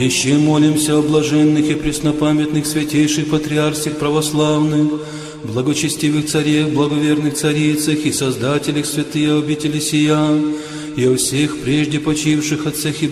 Еще молимся о блаженных и преснопамятных святейших патриарсих православных, благочестивых царях, благоверных царицах и создателях святые обители сия, и о всех прежде почивших отцах и